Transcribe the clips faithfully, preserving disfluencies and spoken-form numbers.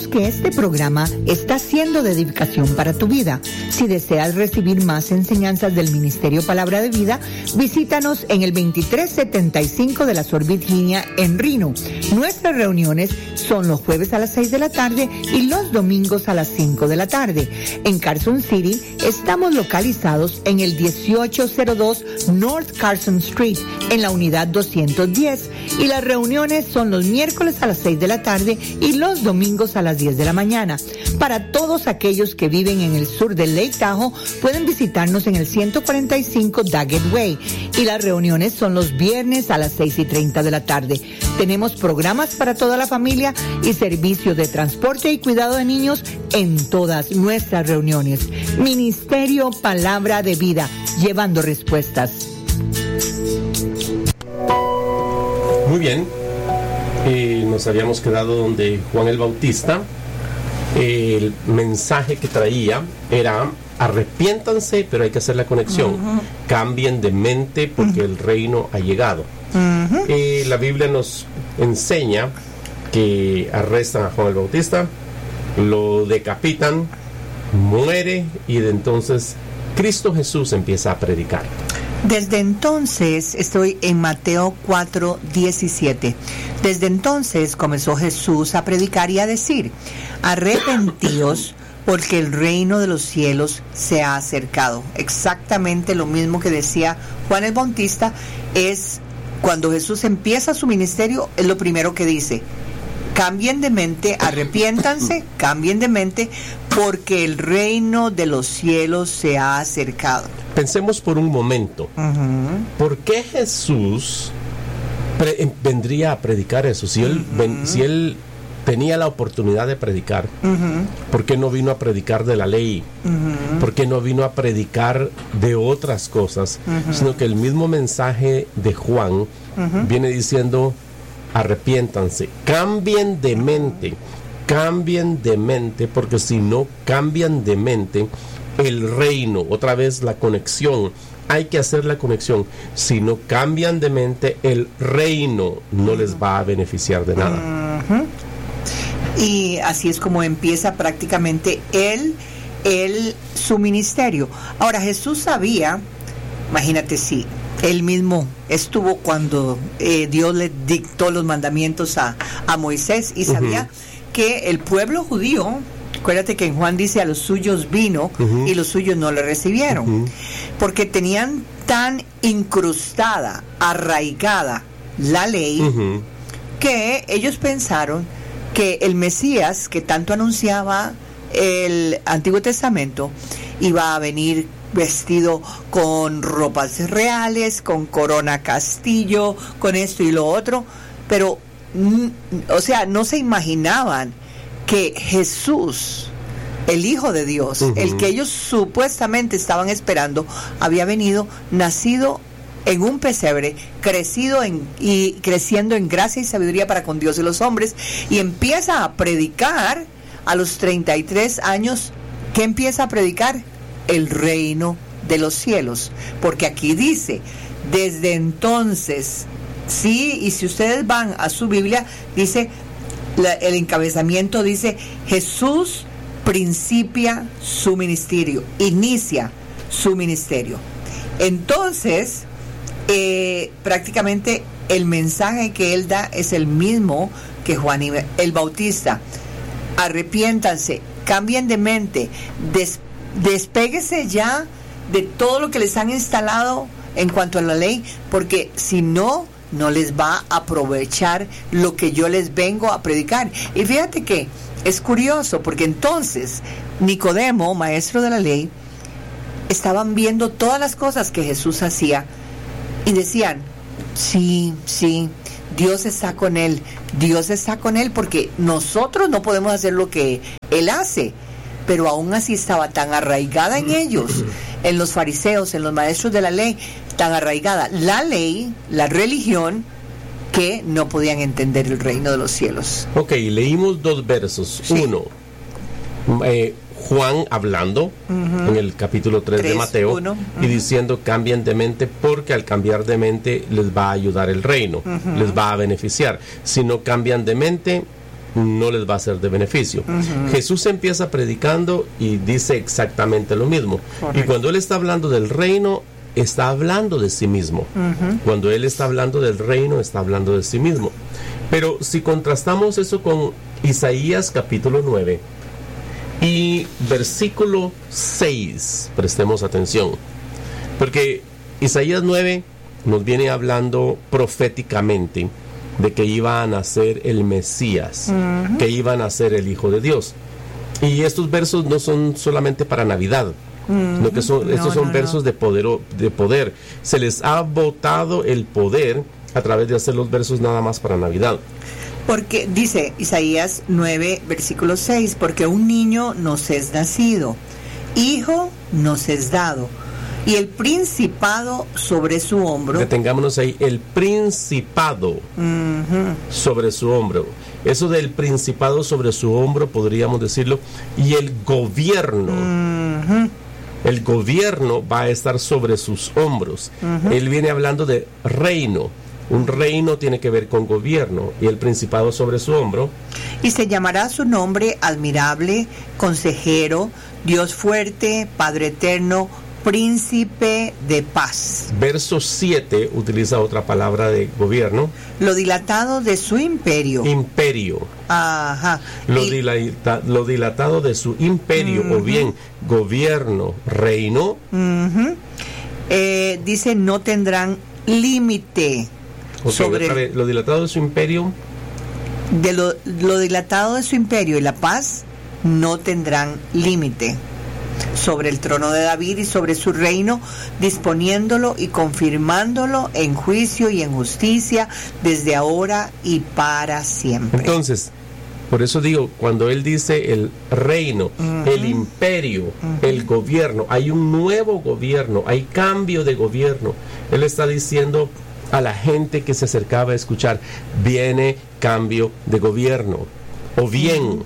que este programa está siendo de edificación para tu vida. Si deseas recibir más enseñanzas del Ministerio Palabra de Vida, visítanos en el veintitrés setenta y cinco de la Sur Virginia en Reno. Nuestras reuniones son los jueves a las seis de la tarde y los domingos a las cinco de la tarde. En Carson City estamos localizados en el dieciocho cero dos North Carson Street, en la unidad doscientos diez, y las reuniones son los miércoles a las seis de la tarde y los domingos a las diez de la mañana. Para todos aquellos que viven en el sur de Lake Tahoe, pueden visitarnos en el ciento cuarenta y cinco Daggett Way, y las reuniones son los viernes a las seis y treinta de la tarde. Tenemos programas para toda la familia y servicios de transporte y cuidado de niños en todas nuestras reuniones. Ministerio Palabra de Vida, llevando respuestas. Muy bien, eh, nos habíamos quedado donde Juan el Bautista. El mensaje que traía era: arrepiéntanse, pero hay que hacer la conexión. Uh-huh. Cambien de mente porque uh-huh. el reino ha llegado. Uh-huh. Eh, la Biblia nos enseña que arrestan a Juan el Bautista, lo decapitan, muere, y de entonces Cristo Jesús empieza a predicar. Desde entonces, estoy en Mateo cuatro diecisiete. Desde entonces comenzó Jesús a predicar y a decir: arrepentíos, porque el reino de los cielos se ha acercado. Exactamente lo mismo que decía Juan el Bautista. Es cuando Jesús empieza su ministerio, es lo primero que dice: cambien de mente, arrepiéntanse, cambien de mente, porque el reino de los cielos se ha acercado. Pensemos por un momento, uh-huh. ¿por qué Jesús pre- vendría a predicar eso? Si él, uh-huh. ven, si él tenía la oportunidad de predicar, uh-huh. ¿por qué no vino a predicar de la ley? Uh-huh. ¿Por qué no vino a predicar de otras cosas? Uh-huh. Sino que el mismo mensaje de Juan uh-huh. viene diciendo: arrepiéntanse, cambien de mente, cambien de mente, porque si no cambian de mente, el reino, otra vez la conexión, hay que hacer la conexión. Si no cambian de mente, el reino no les va a beneficiar de nada. Uh-huh. Y así es como empieza prácticamente él, él, su ministerio. Ahora, Jesús sabía, imagínate si él mismo estuvo cuando eh, Dios le dictó los mandamientos a, a Moisés, y sabía uh-huh. que el pueblo judío, acuérdate que en Juan dice: a los suyos vino uh-huh. y los suyos no le recibieron, uh-huh. porque tenían tan incrustada, arraigada la ley, uh-huh. que ellos pensaron que el Mesías que tanto anunciaba el Antiguo Testamento iba a venir vestido con ropas reales, con corona castillo, con esto y lo otro, pero, o sea, no se imaginaban que Jesús, el Hijo de Dios, uh-huh. el que ellos supuestamente estaban esperando, había venido, nacido en un pesebre, crecido en, y creciendo en gracia y sabiduría para con Dios y los hombres, y empieza a predicar a los treinta y tres años. ¿Qué empieza a predicar? El reino de los cielos, porque aquí dice: desde entonces, sí, y si ustedes van a su Biblia, dice, la, el encabezamiento dice: Jesús principia su ministerio, inicia su ministerio. Entonces, eh, prácticamente el mensaje que él da es el mismo que Juan el Bautista: arrepiéntanse, cambien de mente, des, despéguese ya de todo lo que les han instalado en cuanto a la ley, porque si no, no les va a aprovechar lo que yo les vengo a predicar. Y fíjate que es curioso, porque entonces Nicodemo, maestro de la ley, estaban viendo todas las cosas que Jesús hacía y decían: sí, sí, Dios está con él, Dios está con él, porque nosotros no podemos hacer lo que él hace. Pero aún así estaba tan arraigada en ellos, en los fariseos, en los maestros de la ley, tan arraigada la ley, la religión, que no podían entender el reino de los cielos. Ok, leímos dos versos. Sí. Uno, eh, Juan hablando uh-huh. en el capítulo tres de Mateo, uno, uh-huh. y diciendo: cambien de mente, porque al cambiar de mente les va a ayudar el reino, uh-huh. les va a beneficiar. Si no cambian de mente, no les va a ser de beneficio. Uh-huh. Jesús empieza predicando y dice exactamente lo mismo. Correcto. Y cuando Él está hablando del reino, está hablando de sí mismo. Uh-huh. Cuando Él está hablando del reino, está hablando de sí mismo. Pero si contrastamos eso con Isaías capítulo nueve y versículo seis, prestemos atención, porque Isaías nueve nos viene hablando proféticamente de que iba a nacer el Mesías, uh-huh. que iba a nacer el Hijo de Dios. Y estos versos no son solamente para Navidad, uh-huh. lo que son, no, estos son no, versos no. De, poder, de poder. Se les ha botado el poder a través de hacer los versos nada más para Navidad. Porque dice Isaías nueve, versículo seis, porque un niño nos es nacido, hijo nos es dado, y el principado sobre su hombro. Detengámonos ahí, el principado uh-huh. sobre su hombro. Eso del principado sobre su hombro, podríamos decirlo, y el gobierno. Uh-huh. El gobierno va a estar sobre sus hombros. Uh-huh. Él viene hablando de reino. Un reino tiene que ver con gobierno, y el principado sobre su hombro. Y se llamará su nombre admirable, consejero, Dios fuerte, Padre eterno, príncipe de paz. Verso siete utiliza otra palabra de gobierno. Lo dilatado de su imperio. Imperio. Ajá. Lo, y... dilata, lo dilatado de su imperio, uh-huh. o bien gobierno, reino. Uh-huh. Eh, dice, no tendrán límite. Okay, sobre otra vez, lo dilatado de su imperio. De lo, lo dilatado de su imperio y la paz no tendrán límite. Sobre el trono de David y sobre su reino, disponiéndolo y confirmándolo en juicio y en justicia desde ahora y para siempre. Entonces, por eso digo, cuando él dice el reino, uh-huh. el imperio, uh-huh. el gobierno, hay un nuevo gobierno, hay cambio de gobierno. Él está diciendo a la gente que se acercaba a escuchar, viene cambio de gobierno, o bien uh-huh.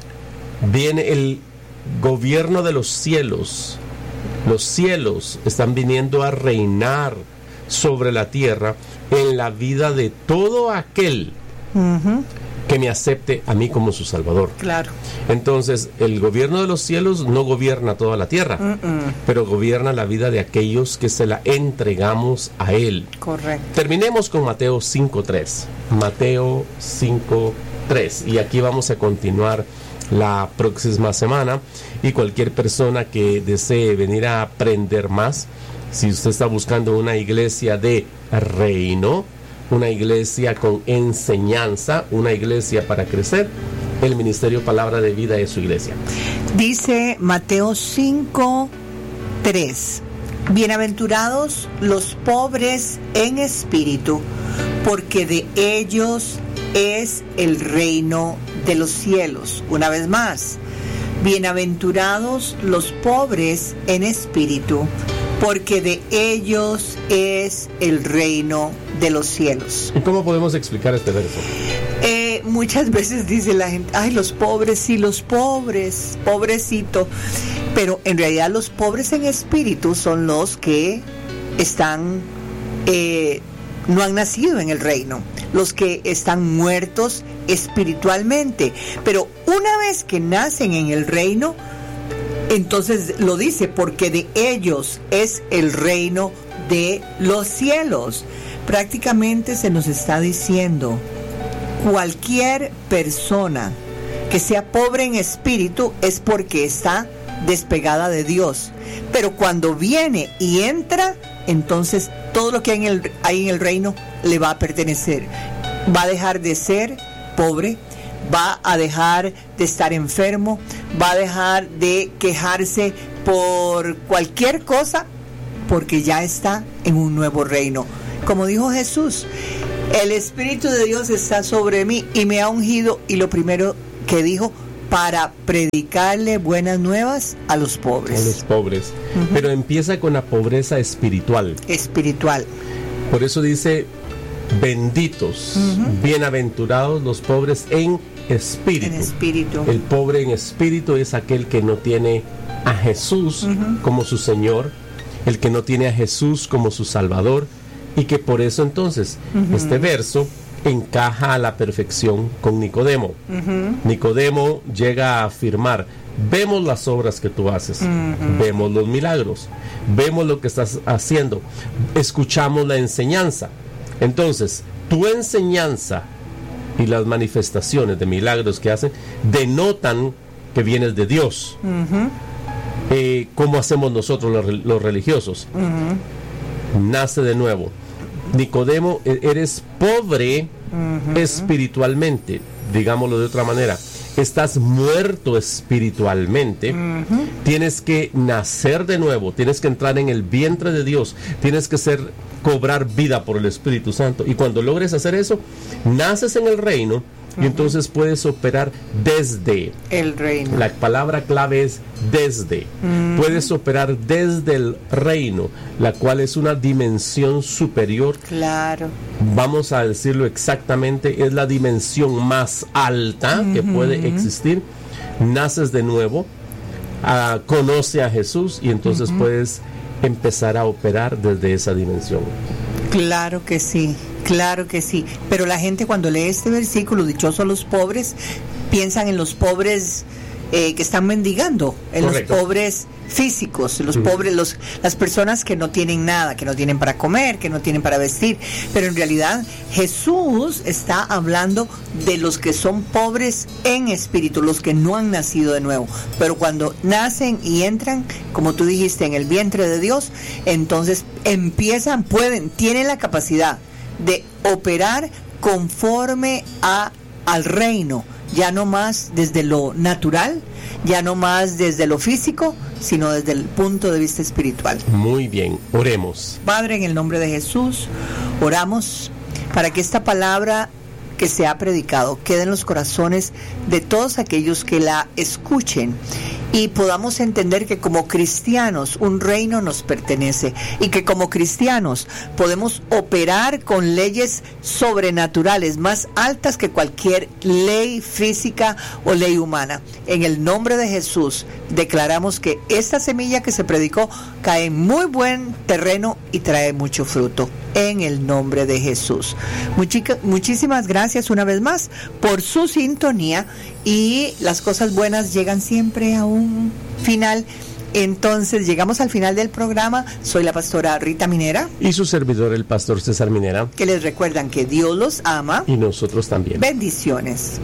viene el gobierno de los cielos. Los cielos están viniendo a reinar sobre la tierra en la vida de todo aquel uh-huh. que me acepte a mí como su Salvador. Claro. Entonces, el gobierno de los cielos no gobierna toda la tierra, uh-uh. pero gobierna la vida de aquellos que se la entregamos a Él. Correcto. Terminemos con Mateo cinco tres. Mateo cinco tres. Y aquí vamos a continuar la próxima semana, y cualquier persona que desee venir a aprender más, si usted está buscando una iglesia de reino, una iglesia con enseñanza, una iglesia para crecer, el Ministerio Palabra de Vida es su iglesia. Dice Mateo cinco tres, bienaventurados los pobres en espíritu, porque de ellos es el reino de los cielos. Una vez más, bienaventurados los pobres en espíritu, porque de ellos es el reino de los cielos. ¿Y cómo podemos explicar este verso? Eh, muchas veces dice la gente, ay, los pobres, sí, los pobres, pobrecito. Pero en realidad los pobres en espíritu son los que están, eh, no han nacido en el reino, los que están muertos espiritualmente. Pero una vez que nacen en el reino, entonces lo dice, porque de ellos es el reino de los cielos. Prácticamente se nos está diciendo, cualquier persona que sea pobre en espíritu es porque está despegada de Dios. Pero cuando viene y entra, entonces todo lo que hay en el, hay en el reino le va a pertenecer. Va a dejar de ser pobre, va a dejar de estar enfermo, va a dejar de quejarse por cualquier cosa, porque ya está en un nuevo reino. Como dijo Jesús, el Espíritu de Dios está sobre mí y me ha ungido, y lo primero que dijo, para predicarle buenas nuevas a los pobres. A los pobres. Uh-huh. Pero empieza con la pobreza espiritual. Espiritual. Por eso dice, benditos, uh-huh. bienaventurados los pobres en espíritu. En espíritu. El pobre en espíritu es aquel que no tiene a Jesús uh-huh. como su Señor, el que no tiene a Jesús como su Salvador, y que por eso entonces uh-huh. este verso encaja a la perfección con Nicodemo. Uh-huh. Nicodemo llega a afirmar: vemos las obras que tú haces, uh-huh. vemos los milagros, vemos lo que estás haciendo, escuchamos la enseñanza. Entonces, tu enseñanza y las manifestaciones de milagros que hacen denotan que vienes de Dios. Uh-huh. Eh, ¿Cómo hacemos nosotros los, los religiosos? Uh-huh. Nace de nuevo. Nicodemo, eres pobre uh-huh. espiritualmente, digámoslo de otra manera. Estás muerto espiritualmente. Uh-huh. Tienes que nacer de nuevo, tienes que entrar en el vientre de Dios, tienes que ser, cobrar vida por el Espíritu Santo. Y cuando logres hacer eso, naces en el reino. Y entonces puedes operar desde el reino. La palabra clave es desde. Mm. Puedes operar desde el reino, la cual es una dimensión superior. Claro. Vamos a decirlo exactamente, es la dimensión más alta mm-hmm. que puede existir. Naces de nuevo, uh, conoce a Jesús y entonces mm-hmm. puedes empezar a operar desde esa dimensión. Claro que sí. Claro que sí, pero la gente cuando lee este versículo, dichosos los pobres, piensan en los pobres eh, que están mendigando, en Correcto. Los pobres físicos, los uh-huh. pobres, los, las personas que no tienen nada, que no tienen para comer, que no tienen para vestir, pero en realidad Jesús está hablando de los que son pobres en espíritu, los que no han nacido de nuevo, pero cuando nacen y entran, como tú dijiste, en el vientre de Dios, entonces empiezan, pueden, tienen la capacidad de operar conforme a, al reino, ya no más desde lo natural, ya no más desde lo físico, sino desde el punto de vista espiritual. Muy bien, oremos. Padre, en el nombre de Jesús, oramos para que esta palabra que se ha predicado quede en los corazones de todos aquellos que la escuchen y podamos entender que como cristianos un reino nos pertenece y que como cristianos podemos operar con leyes sobrenaturales más altas que cualquier ley física o ley humana. En el nombre de Jesús declaramos que esta semilla que se predicó cae en muy buen terreno y trae mucho fruto. En el nombre de Jesús. Muchica, muchísimas gracias una vez más por su sintonía y las cosas buenas llegan siempre a un final. Entonces llegamos al final del programa. Soy la pastora Rita Minera y su servidor el pastor César Minera, que les recuerdan que Dios los ama y nosotros también. Bendiciones.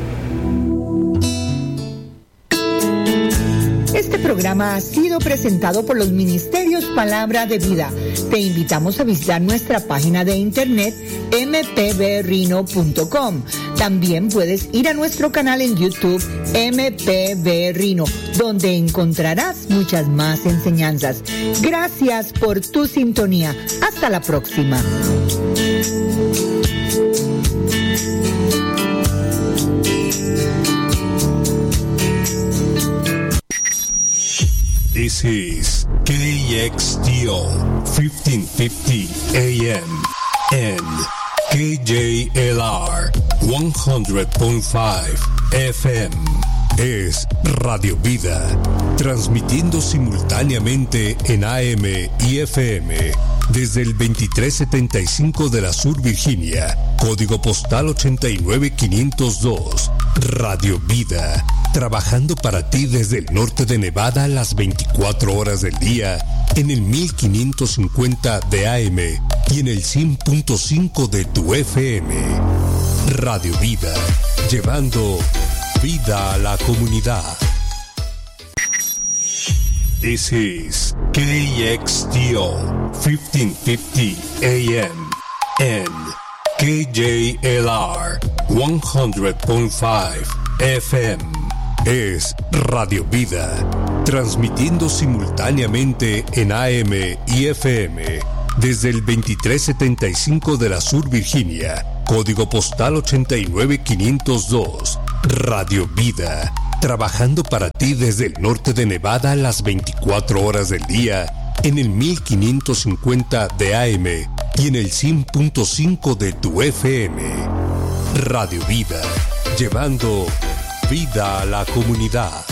Este programa ha sido presentado por los Ministerios Palabra de Vida. Te invitamos a visitar nuestra página de internet eme pe be rino punto com. También puedes ir a nuestro canal en YouTube eme pe be Rino, donde encontrarás muchas más enseñanzas. Gracias por tu sintonía. Hasta la próxima. This is K X D O fifteen fifty A M and K J L R one hundred point five F M. Es Radio Vida, transmitiendo simultáneamente en A M y F M desde el veintitrés setenta y cinco de la Sur Virginia, código postal ochenta y nueve quinientos dos. Radio Vida, trabajando para ti desde el norte de Nevada las veinticuatro horas del día en el mil quinientos cincuenta de A M y en el cien punto cinco de tu F M. Radio Vida, llevando vida a la comunidad. This is K X D O fifteen fifty A M and K J L R one hundred point five F M. Es Radio Vida, transmitiendo simultáneamente en A M y F M desde el veintitrés setenta y cinco de la Sur Virginia, código postal ochenta y nueve quinientos dos. Radio Vida, trabajando para ti desde el norte de Nevada las veinticuatro horas del día en el mil quinientos cincuenta de A M y en el cien punto cinco de tu F M. Radio Vida, llevando vida a la comunidad.